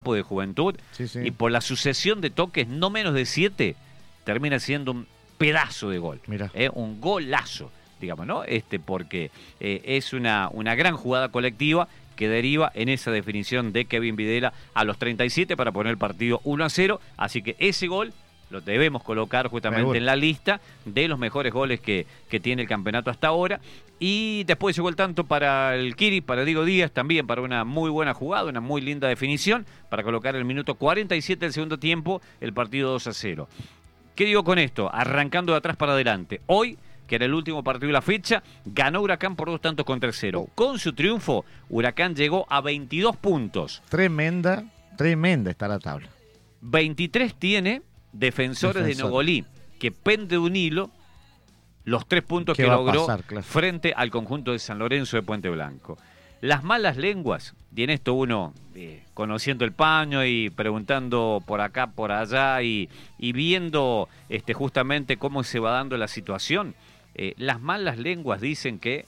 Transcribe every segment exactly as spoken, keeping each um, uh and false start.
equipo de Juventud, Sí, sí. y por la sucesión de toques, no menos de siete, termina siendo un pedazo de gol. Mira. Eh, un golazo, digamos, ¿no? Este, porque eh, es una, una gran jugada colectiva que deriva en esa definición de Kevin Videla a los treinta y siete para poner el partido uno a cero. Así que ese gol lo debemos colocar justamente Seguro. en la lista de los mejores goles que, que tiene el campeonato hasta ahora. Y después llegó el tanto para el Kiri, para Diego Díaz, también para una muy buena jugada, una muy linda definición, para colocar el minuto cuarenta y siete del segundo tiempo, el partido dos a cero. ¿Qué digo con esto? Arrancando de atrás para adelante. Hoy, que era el último partido de la fecha, ganó Huracán por dos tantos contra cero. Con su triunfo, Huracán llegó a veintidós puntos. Tremenda, tremenda está la tabla. veintitrés tiene Defensores Defensor. de Nogolí, que pende de un hilo los tres puntos ¿Qué que va a logró pasar, claro? frente al conjunto de San Lorenzo de Puente Blanco. Las malas lenguas, y en esto uno eh, conociendo el paño y preguntando por acá, por allá y, y viendo este, justamente cómo se va dando la situación, eh, las malas lenguas dicen que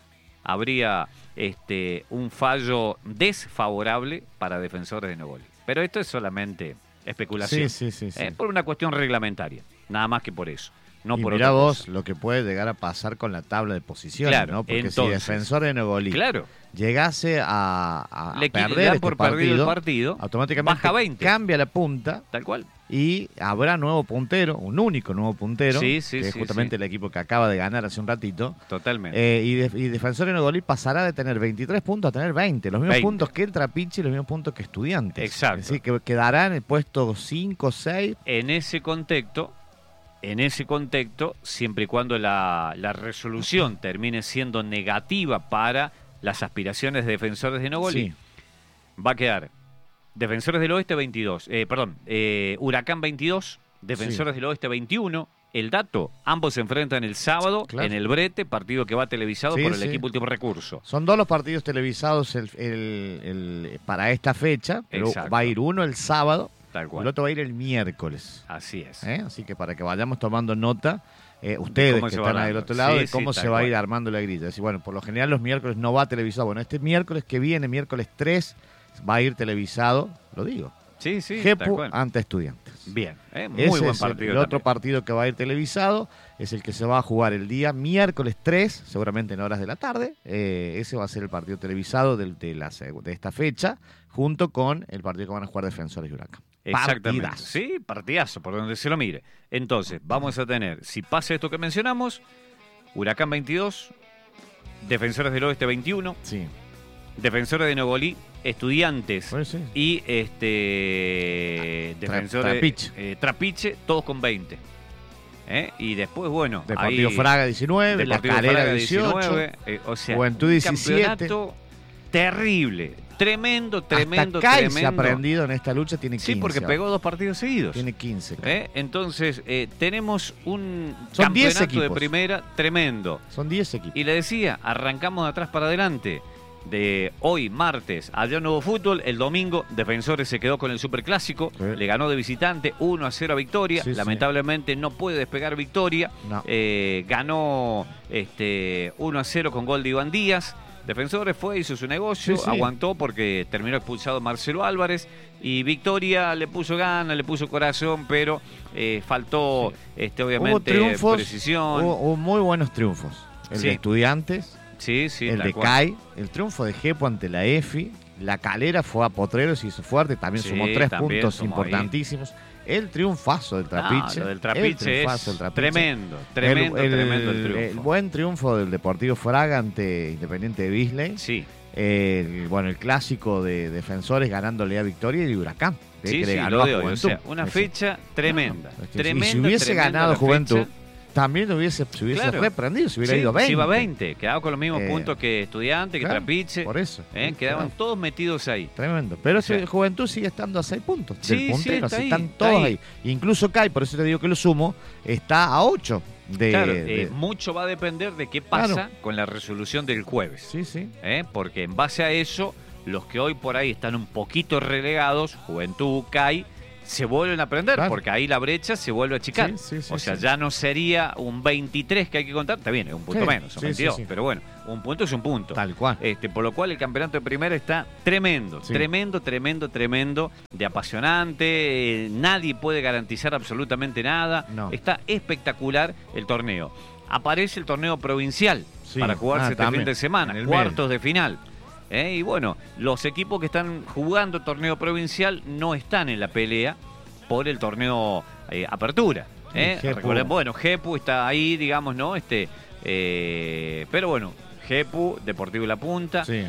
habría este, un fallo desfavorable para Defensores de Nogolí. Pero esto es solamente especulación. Sí, sí, sí, sí. Eh, por una cuestión reglamentaria, nada más que por eso. No y por mirá otra vos cosa. lo que puede llegar a pasar con la tabla de posiciones, Claro, ¿no? Porque entonces, si Defensor de Nogolí Claro, llegase a, a le perder dan este por partido, perdido el partido, automáticamente baja veinte. cambia la punta Tal cual. y habrá nuevo puntero, un único nuevo puntero, Sí, sí, que es sí, justamente sí. el equipo que acaba de ganar hace un ratito. Totalmente. Eh, y, de, y Defensor de Nogolí pasará de tener veintitrés puntos a tener veinte, los mismos veinte. puntos que el Trapiche y los mismos puntos que Estudiantes. Exacto. Es decir, que quedará en el puesto cinco, seis. En ese contexto, en ese contexto, siempre y cuando la, la resolución termine siendo negativa para las aspiraciones de Defensores de Nogolí, Sí. va a quedar Defensores del Oeste veintidós, eh, perdón, eh, Huracán veintidós, Defensores del Oeste veintiuno. El dato, ambos se enfrentan el sábado Claro. en el Brete, partido que va televisado Sí, por el sí. equipo Último Recurso. Son dos los partidos televisados el, el- el- para esta fecha, pero Exacto. va a ir uno el sábado, Tal el cual. otro va a ir el miércoles. Así es. ¿eh? Así que para que vayamos tomando nota, eh, ustedes cómo que se va están ahí del dando. otro lado, Sí, de sí, cómo tal se va a ir cual. armando la grilla. Así, bueno, por lo general los miércoles no va televisado. Bueno, este miércoles que viene, miércoles tres, va a ir televisado, lo digo, Sí, sí, tal Jepu cual. ante Estudiantes. Bien, eh, muy Ese buen es el- partido. El, otro también. partido que va a ir televisado es el que se va a jugar el día miércoles tres, seguramente en horas de la tarde. Eh, ese va a ser el partido televisado del- de, la, seg- de esta fecha, junto con el partido que van a jugar Defensores y Huracán. Exactamente. Partidazo. Sí, partidazo, por donde se lo mire. Entonces, vamos a tener, si pasa esto que mencionamos, Huracán veintidós, Defensores del Oeste veintiuno, Sí. Defensores de Nogolí, Estudiantes Pues sí. y este Defensores Trapiche. eh, Trapiche, todos con veinte. ¿Eh? Y después, bueno, Deportivo ahí, Fraga diecinueve, La Deportivo Calera Fraga dieciocho. diecinueve, eh, o sea, Juventud un diecisiete. campeonato terrible, tremendo, tremendo, Hasta Kai se tremendo. ha aprendido en esta lucha, tiene quince. Sí, porque ahora. pegó dos partidos seguidos. Tiene quince. Kai. ¿Eh? Entonces, eh, tenemos un Son diez campeonato de equipos. primera tremendo. Son diez equipos. Y le decía, arrancamos de atrás para adelante. De hoy, martes, allá no hubo fútbol. El domingo, Defensores se quedó con el Superclásico. Sí. Le ganó de visitante uno a cero a Victoria. Sí, sí. Lamentablemente no puede despegar Victoria. No. Eh, ganó este, uno a cero con gol de Iván Díaz. Defensores fue, hizo su negocio, Sí, sí. aguantó porque terminó expulsado Marcelo Álvarez. Y Victoria le puso gana, le puso corazón, pero eh, faltó este, Hubo obviamente triunfos, precisión. hubo, hubo muy buenos triunfos. El Sí. de Estudiantes, Sí, sí, el tal de cual. CAI, el triunfo de Jepo ante la EFI, la Calera fue a Potreros y hizo fuerte, también Sí, sumó tres también puntos sumó importantísimos. El triunfazo del No, Trapiche. lo del el Trapiche triunfazo es del Trapiche. tremendo, tremendo, el, el- tremendo el triunfo. el buen triunfo del Deportivo Fraga ante Independiente de Beasley. Sí, El, bueno, el clásico de Defensores ganándole a Victoria y Huracán. eh, sí, que le sí, ganó lo a de hoy. O Juventud. sea, una Ese. fecha tremenda. Es que tremenda y si hubiese tremenda ganado la Juventud, fecha. también hubiese, se hubiese Claro. reprendido, se hubiera Sí, ido veinte. se iba veinte, quedaba con los mismos Eh, puntos que Estudiante, que Claro, Trapiche. Por eso. ¿eh? Quedaban Claro. todos metidos ahí. Tremendo. Pero O sea, ese Juventud sigue estando a seis puntos Sí, del sí, puntero. está así ahí, están está todos ahí. ahí. Incluso Kai, por eso te digo que lo sumo, está a ocho de... Claro, de- eh, mucho va a depender de qué pasa Claro. con la resolución del jueves. Sí, sí. ¿eh? Porque en base a eso, los que hoy por ahí están un poquito relegados, Juventud, C A I, se vuelven a prender, claro. porque ahí la brecha se vuelve a achicar. Sí, sí, sí, o sea, sí. ya no sería un veintitrés que hay que contar, está bien, es un punto Sí, menos, son sí, veintidós, sí, sí. pero bueno, un punto es un punto. Tal cual. Este, por lo cual el campeonato de primera está tremendo, Sí. tremendo, tremendo, tremendo, de apasionante, eh, nadie puede garantizar absolutamente nada, No. está espectacular el torneo. Aparece el torneo provincial Sí. para jugarse Ah, este también, fin de semana, en el cuartos de final. ¿eh? Y bueno, los equipos que están jugando torneo provincial no están en la pelea por el torneo eh, apertura. ¿eh? Jepu. Recuerden, bueno, Jepu está ahí, digamos, ¿no? Este, eh, pero bueno, Jepu, Deportivo La Punta, Sí.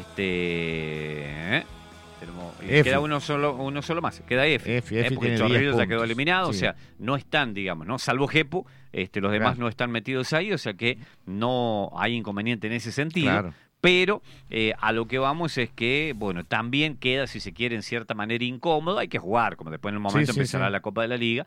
este, ¿eh? Tenemos- y Efi. queda uno solo, uno solo más, queda Efi, Efi, ¿eh? Efi porque tiene Chorrillos diez ya quedó puntos. eliminado, o Sí. sea, no están, digamos, ¿no? Salvo Jepu, este, los demás Claro. no están metidos ahí, o sea que no hay inconveniente en ese sentido. Claro. Pero eh, a lo que vamos es que, bueno, también queda, si se quiere, en cierta manera incómodo. Hay que jugar, como después en un momento Sí, sí, empezará sí. la Copa de la Liga,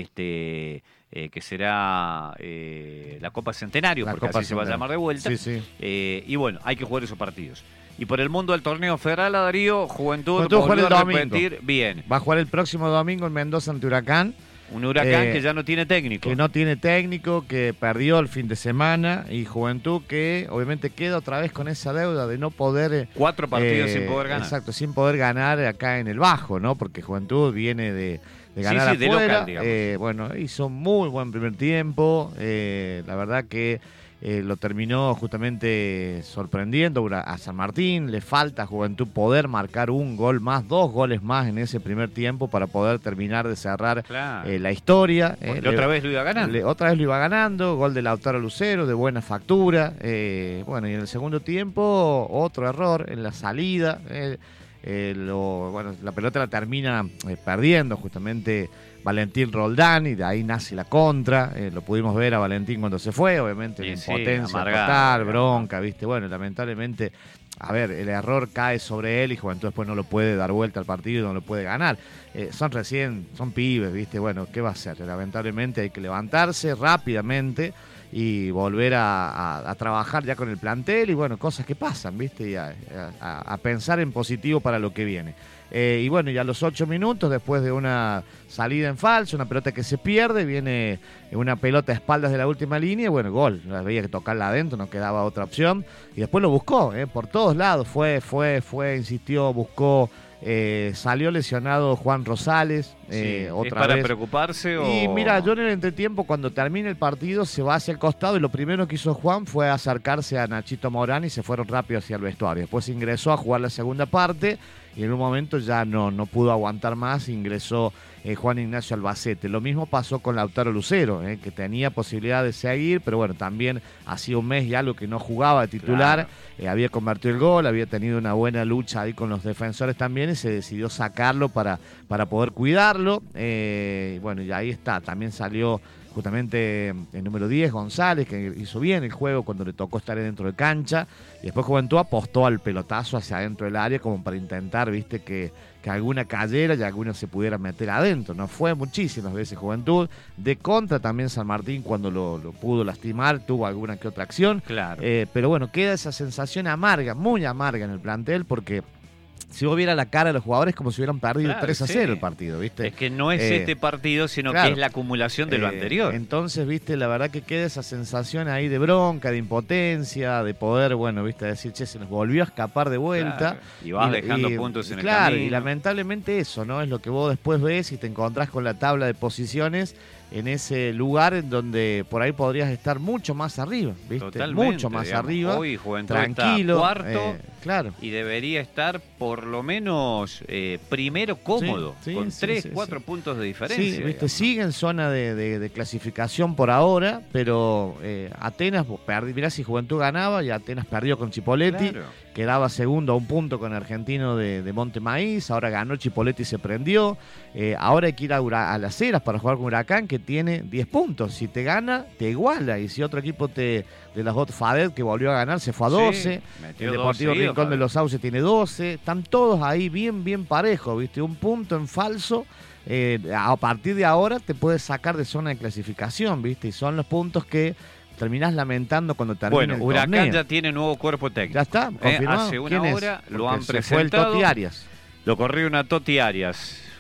este eh, que será eh, la Copa Centenario, La porque Copa así se va a Centenario. llamar de vuelta. Sí, sí. Eh, y bueno, hay que jugar esos partidos. Y por el mundo del torneo federal, a Darío, Juventud, Juventud juega volvió el a domingo. repetir bien. Va a jugar el próximo domingo en Mendoza ante Huracán. Un Huracán Eh, que ya no tiene técnico. Que no tiene técnico, que perdió el fin de semana, y Juventud que obviamente queda otra vez con esa deuda de no poder... eh, Cuatro partidos eh, sin poder ganar. Exacto, sin poder ganar acá en el Bajo, ¿no? Porque Juventud viene de, de Sí, ganar sí, de afuera. local, digamos. Eh, bueno, hizo muy buen primer tiempo. eh, la verdad que eh, lo terminó justamente sorprendiendo a San Martín. Le falta a Juventud poder marcar un gol más, dos goles más en ese primer tiempo para poder terminar de cerrar Claro. eh, la historia. Porque eh, otra le- vez lo iba ganando. le- otra vez lo iba ganando, gol de Lautaro Lucero, de buena factura. eh, bueno, y en el segundo tiempo, otro error en la salida. eh, eh, lo- bueno, la pelota la termina eh, perdiendo justamente Valentín Roldán, y de ahí nace la contra. eh, lo pudimos ver a Valentín cuando se fue, obviamente, Sí, la sí, impotencia amargado, total, digamos. bronca, ¿viste? Bueno, lamentablemente, a ver, el error cae sobre él y Juventud después no lo puede dar vuelta al partido y no lo puede ganar. Eh, son recién, son pibes, ¿viste? Bueno, ¿qué va a hacer? Lamentablemente hay que levantarse rápidamente y volver a, a- a trabajar ya con el plantel y bueno, cosas que pasan, ¿viste? Y a, a- a pensar en positivo para lo que viene. Eh, y bueno, y a los ocho minutos, después de una salida en falso, una pelota que se pierde, viene una pelota a espaldas de la última línea, y bueno, gol. Había que tocarla adentro, no quedaba otra opción. Y después lo buscó, eh, por todos lados. Fue, fue, fue, insistió, buscó. Eh, salió lesionado Juan Rosales, eh, Sí. otra ¿Es para vez. preocuparse o...? Y mira, yo en el entretiempo, cuando termina el partido, se va hacia el costado y lo primero que hizo Juan fue acercarse a Nachito Morán y se fueron rápido hacia el vestuario. Después ingresó a jugar la segunda parte y en un momento ya no, no pudo aguantar más, ingresó eh, Juan Ignacio Albacete. Lo mismo pasó con Lautaro Lucero, eh, que tenía posibilidad de seguir, pero bueno, también hacía un mes y algo que no jugaba de titular. Claro. Eh, había convertido el gol, había tenido una buena lucha ahí con los defensores también y se decidió sacarlo para, para poder cuidarlo. Eh, y bueno, y ahí está, también salió justamente el número diez, González, que hizo bien el juego cuando le tocó estar dentro de cancha. Y después Juventud apostó al pelotazo hacia adentro del área como para intentar, viste, que, que alguna cayera y alguna se pudiera meter adentro. No fue muchísimas veces Juventud. De contra también San Martín cuando lo, lo pudo lastimar, tuvo alguna que otra acción. Claro. Eh, pero bueno, queda esa sensación amarga, muy amarga en el plantel, porque si vos vieras la cara de los jugadores como si hubieran perdido Claro, tres a sí. cero el partido, ¿viste? Es que no es Eh, este partido, sino claro. que es la acumulación de lo Eh, anterior. Entonces, viste, la verdad que queda esa sensación ahí de bronca, de impotencia, de poder, bueno, viste, decir, che, se nos volvió a escapar de vuelta. Claro. Y vas dejando puntos en el claro, camino. y lamentablemente eso, ¿no? Es lo que vos después ves y te encontrás con la tabla de posiciones en ese lugar en donde por ahí podrías estar mucho más arriba, ¿viste? Totalmente, mucho más digamos. arriba. Hoy Juventud tranquilo. está cuarto eh, claro. y debería estar por lo menos eh, primero cómodo, Sí, sí, con sí, tres, sí, cuatro sí. puntos de diferencia. Sí, viste, digamos. sigue en zona de, de- de clasificación por ahora, pero eh, Atenas, vos perdí, mirá si Juventud ganaba y Atenas perdió con Chipoletti, Claro. quedaba segundo a un punto con Argentino de, de Monte Maíz, ahora ganó Chipoletti y se prendió, eh, ahora hay que ir a, Hura- a Las Heras para jugar con Huracán que tiene diez puntos, si te gana, te iguala, y si otro equipo te de las Hot Fadet que volvió a ganar se fue a Sí, doce, metió el dos Deportivo seguidos, Rincón de Fadet. los Sauces tiene doce, están todos ahí bien, bien parejos, viste, un punto en falso. Eh, a partir de ahora te puedes sacar de zona de clasificación, ¿viste? Y son los puntos que terminás lamentando cuando termina Bueno, el Huracán torneo. ya tiene nuevo cuerpo técnico. Ya está, Eh, confirmado. hace una ¿Quién es? hora lo Porque han se fue el presentado. Toti Arias. Lo corrió una Toti Arias.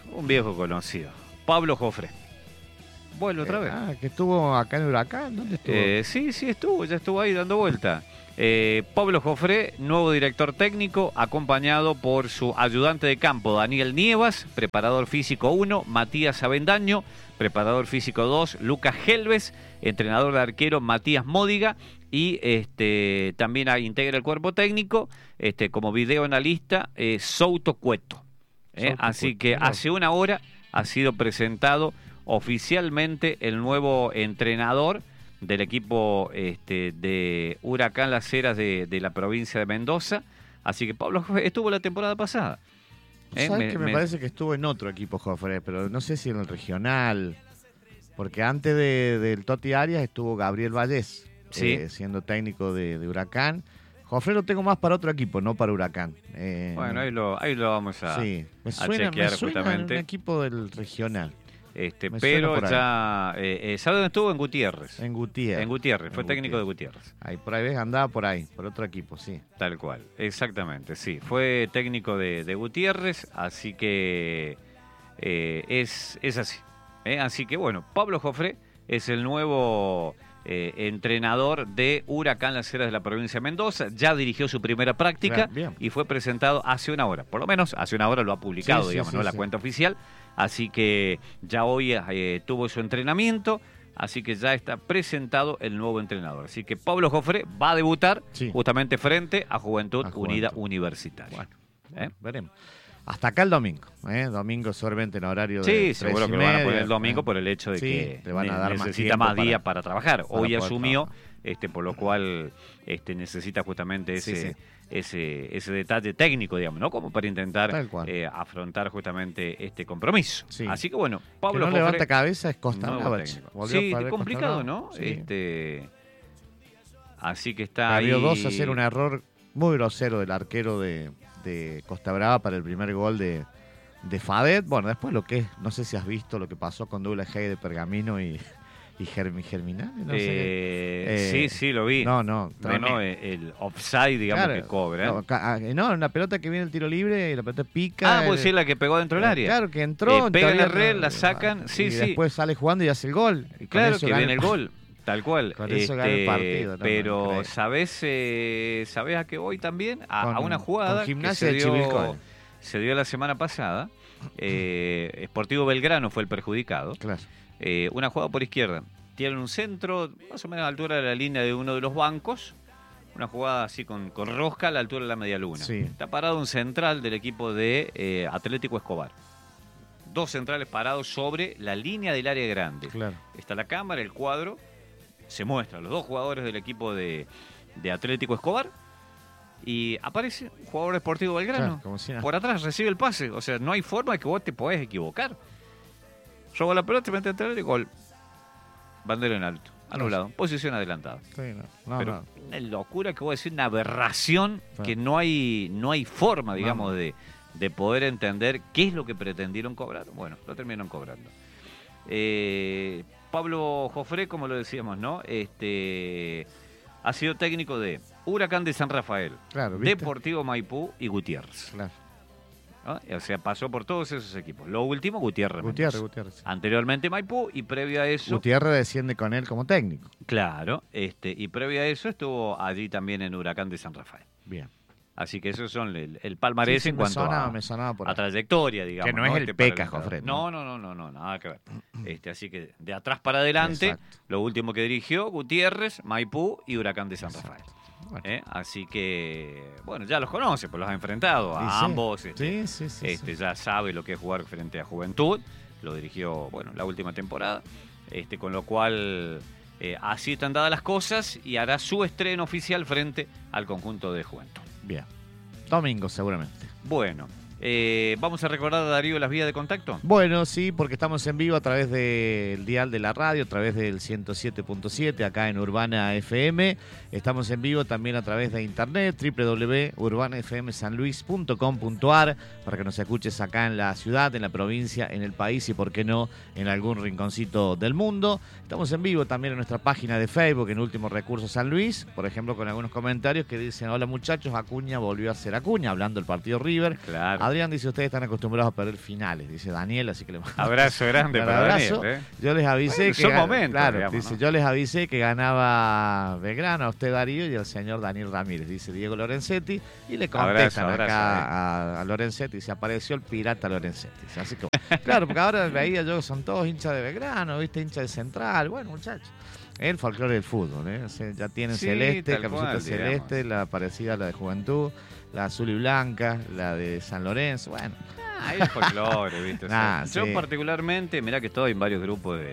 Un viejo conocido. Pablo Jofré. Vuelve otra Eh, vez. Ah, que estuvo acá en Huracán. ¿Dónde estuvo? Eh, sí, sí estuvo, ya estuvo ahí dando vuelta. Eh, Pablo Jofré, nuevo director técnico, acompañado por su ayudante de campo, Daniel Nievas, preparador físico uno, Matías Avendaño, preparador físico dos, Lucas Helves, entrenador de arquero, Matías Módiga, y este también integra el cuerpo técnico este como videoanalista eh, Souto Cueto. Eh, Souto así Cueto, que mira. hace una hora ha sido presentado oficialmente el nuevo entrenador del equipo este, de Huracán Las Heras de, de la provincia de Mendoza. Así que Pablo Jofré estuvo la temporada pasada. Eh, ¿Sabes me- que me, me- parece que estuvo en otro equipo, Jofré? Pero no sé si en el regional. Porque antes de, del Toti Arias estuvo Gabriel Vallés, Sí. eh, siendo técnico de, de Huracán. Jofré lo tengo más para otro equipo, no para Huracán. Eh, Bueno, ahí lo, ahí lo vamos a, sí, me a suena, me chequear suena justamente. un equipo del regional. Este, me suena pero por ahí. ya, eh, eh, ¿sabe dónde estuvo? En Gutiérrez. En Gutiérrez. En Gutiérrez, fue En técnico de Gutiérrez. Gutiérrez. Ahí por ahí ves, andaba por ahí, por otro equipo, sí. Tal cual, exactamente, sí. Fue técnico de, de Gutiérrez, así que eh, es, es así. ¿eh? Así que bueno, Pablo Jofré es el nuevo eh, entrenador de Huracán Las Heras de la provincia de Mendoza. Ya dirigió su primera práctica Claro, bien. y fue presentado hace una hora. Por lo menos hace una hora lo ha publicado, Sí, sí, digamos, sí, ¿no? La sí. cuenta oficial. Así que ya hoy eh, tuvo su entrenamiento. Así que ya está presentado el nuevo entrenador. Así que Pablo Jofré va a debutar Sí. justamente frente a Juventud A Unida Juventud. Universitaria. Bueno, ¿Eh? veremos. Hasta acá el domingo, ¿eh? Domingo seguramente en horario de Sí, tres seguro y que lo van a media, poner el domingo ¿eh? por el hecho de Sí, que te van a ne- dar más necesita tiempo más días para- para trabajar. para Hoy poder asumió, trabajar. este, por lo cual este, necesita justamente Sí, ese, sí. ese ese detalle técnico, digamos, ¿no? Como para intentar Tal cual. eh, afrontar justamente este compromiso. Sí. Así que bueno, Que Pablo no Jofré, levanta cabeza es Costa nuevo Brava. técnico. Volvió a Sí, perder complicado, Costa Brava. ¿no? Sí. Este, así que está Perdió ahí. dos a cero, un error muy grosero del arquero de, de Costa Brava para el primer gol de, de Fadet. Bueno, después lo que es, no sé si has visto lo que pasó con Douglas Hay de Pergamino y, y Germi, Germinal. No, sé Eh, qué. Eh, sí, sí, lo vi. no, no, No, tremendo. no, eh, el offside, digamos, Claro, que cobra. ¿eh? No, ca- ah, no, una pelota que viene el tiro libre y la pelota pica. Ah, pues eh, sí, la que pegó dentro del área. Claro, que entró. Eh, pega en la todavía red, no- la sacan, sí, y sí. después sale jugando y hace el gol. Y con Claro eso que gana viene el gol, tal cual. Con eso gana el partido, no, pero, increíble. ¿sabés, eh, ¿sabés a qué voy también? A, Con- a una jugada con que Gimnasia se de dio, Chivilcoy. se dio la semana pasada. Eh, Sportivo Belgrano fue el perjudicado. Claro. Eh, una jugada por izquierda. Tienen un centro, más o menos a la altura de la línea de uno de los bancos. Una jugada así con, con rosca a la altura de la media luna. Sí. Está parado un central del equipo de eh, Atlético Escobar. Dos centrales parados sobre la línea del área grande. Claro. Está la cámara, el cuadro. Se muestra los dos jugadores del equipo de, de Atlético Escobar. Y aparece un jugador de Sportivo Belgrano. Claro, como si nada. Por atrás recibe el pase. O sea, no hay forma de que vos te podés equivocar. Roba la pelota, te mete entre el área y gol. Bandera en alto. Anulado. Posición adelantada. Sí, no, no, Pero no. una locura que voy a decir, una aberración Sí. que no hay, no hay forma, digamos, No. de, de poder entender qué es lo que pretendieron cobrar. Bueno, lo terminaron cobrando. Eh, Pablo Jofré, como lo decíamos, ¿no? Este ha sido técnico de Huracán de San Rafael, Claro, ¿viste? Deportivo Maipú y Gutiérrez. Claro. ¿no? O sea, pasó por todos esos equipos. Lo último, Gutiérrez. Gutiérrez, Mendoza. Gutiérrez. Anteriormente Maipú y previo a eso. Gutiérrez desciende con él como técnico. Claro, este, y previo a eso estuvo allí también en Huracán de San Rafael. Bien. Así que esos son el, el palmarés Sí, sí, en me cuanto sonaba, a, me sonaba por a ahí. trayectoria, digamos. Que no es el Este, para Peca, entrenador. Jofré, No, ¿no? no, no, no, no, nada que ver. Este, así que de atrás para adelante, Exacto. lo último que dirigió, Gutiérrez, Maipú y Huracán de San Exacto. Rafael. Bueno. ¿eh? Así que, bueno, ya los conoce, pues los ha enfrentado a Y sí. ambos. Este, Sí, sí, sí, este, sí. Ya sabe lo que es jugar frente a Juventud. Lo dirigió, bueno, la última temporada. Este, con lo cual, eh, así están dadas las cosas y hará su estreno oficial frente al conjunto de Juventud. Bien. Domingo, seguramente. Bueno, eh, vamos a recordar a Darío las vías de contacto. Bueno, sí, porque estamos en vivo a través del dial de la radio, a través del ciento siete punto siete acá en Urbana F M. Estamos en vivo también a través de internet, doble u doble u doble u punto urbana f m san luis punto com punto a r, para que nos escuches acá en la ciudad, en la provincia, en el país y, por qué no, en algún rinconcito del mundo. Estamos en vivo también en nuestra página de Facebook, en Último Recurso San Luis, por ejemplo, con algunos comentarios que dicen: hola muchachos, Acuña volvió a ser Acuña, hablando del partido River. Claro. Adrián dice, ustedes están acostumbrados a perder finales, dice Daniel, así que le mando Abrazo grande un para abrazo. Daniel. ¿eh? Yo les avisé Bueno, que son gan- momentos, claro, digamos, dice, ¿no? yo les avisé que ganaba Belgrano, a usted Darío y al señor Daniel Ramírez, dice Diego Lorenzetti, y le contestan Abrazo, acá abrazo, a, a Lorenzetti, se apareció el pirata Lorenzetti. Dice, así que, claro, porque ahora veía yo que son todos hinchas de Belgrano, viste, hinchas de Central, bueno, muchachos. El folclore del fútbol, ¿eh? O sea, ya tienen Sí, celeste, tal camiseta cual, celeste, digamos. la parecida a la de Juventud, la azul y blanca, la de San Lorenzo, bueno. Ah, es folclore, ¿viste? O sea, Ah, yo sí. particularmente, mirá que estoy en varios grupos de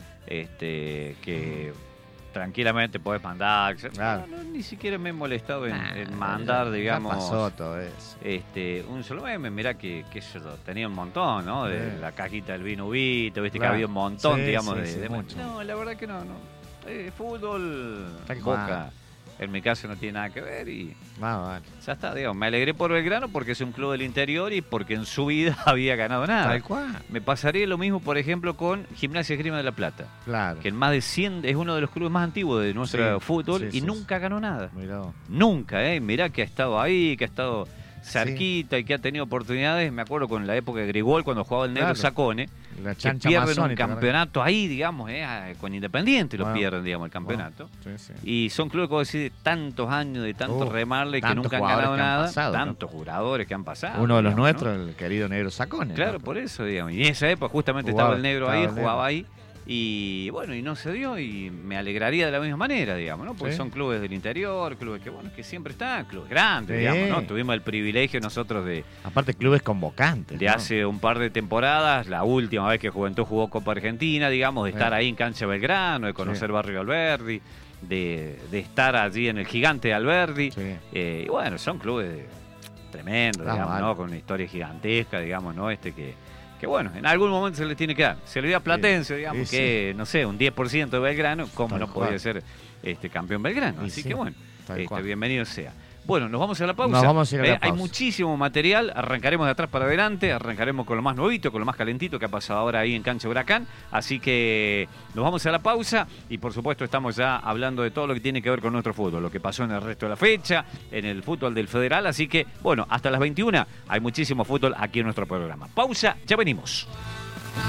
este que tranquilamente podés mandar. Claro. No, no, ni siquiera me he molestado en, Nah, en mandar, ya- ya digamos. pasó todo eso. Este, un solo meme, mirá que, que yo tenía un montón, ¿no? De Sí. la cajita del vino ubito, viste Claro. que había un montón, Sí, digamos, sí, de, sí, de- mucho. No, la verdad que no, no. Eh, fútbol, Tal Boca, cual. en mi caso no tiene nada que ver y Ah, vale. ya está, digamos. Me alegré por Belgrano porque es un club del interior y porque en su vida había ganado nada. Tal cual. Me pasaría lo mismo, por ejemplo, con Gimnasia Esgrima de la Plata, Claro. que en más de cien es uno de los clubes más antiguos de nuestro Sí, fútbol sí, y sí, nunca ganó nada. Mirá vos. Nunca, ¿eh? Mirá que ha estado ahí, que ha estado cerquita y que ha tenido oportunidades. Me acuerdo con la época de Grigol, cuando jugaba el Negro Claro. Sacone, La que chancha pierden un masónica, ¿verdad? campeonato ahí, digamos, ¿eh? Ah, con Independiente lo Wow. pierden, digamos, el campeonato. Sí, sí. Y son clubes, como decir, de tantos años, de tanto Uh, remarle, que tantos nunca han jugadores ganado que han nada. pasado, ¿no? Tantos jugadores que han pasado. Uno de los digamos, ¿no? nuestros, el querido Negro Sacone. Claro, ¿no? por eso, digamos. Y en esa época justamente Jugaba, estaba el negro estaba ahí, el negro. jugaba ahí. Y bueno, y no se dio y me alegraría de la misma manera, digamos, ¿no? Porque Sí. son clubes del interior, clubes que, bueno, que siempre están, clubes grandes, Sí. digamos, ¿no? Tuvimos el privilegio nosotros de, Aparte, clubes convocantes. de ¿no? hace un par de temporadas, la última vez que Juventud jugó Copa Argentina, digamos, de Sí. estar ahí en Cancha Belgrano, de conocer Sí. Barrio Alberdi, de, de estar allí en el gigante de Alberdi. Sí. Eh, y bueno, son clubes de- tremendos, Ah, digamos, vale. ¿no? Con una historia gigantesca, digamos, ¿no? Este que, que bueno, en algún momento se les tiene que dar. Se le dio a Platense, digamos, Sí, que, no sé, un diez por ciento de Belgrano, ¿cómo Tal no cual. podía ser este campeón Belgrano? Y Así sí, que bueno, tal este, cual. bienvenido sea. Bueno, nos vamos a la pausa. Nos vamos a ir a la Eh, Hay pausa. muchísimo material, arrancaremos de atrás para adelante, arrancaremos con lo más nuevito, con lo más calentito que ha pasado ahora ahí en Cancha Huracán. Así que nos vamos a la pausa y por supuesto estamos ya hablando de todo lo que tiene que ver con nuestro fútbol, lo que pasó en el resto de la fecha, en el fútbol del Federal. Así que, bueno, hasta las veintiuna hay muchísimo fútbol aquí en nuestro programa. Pausa, ya venimos.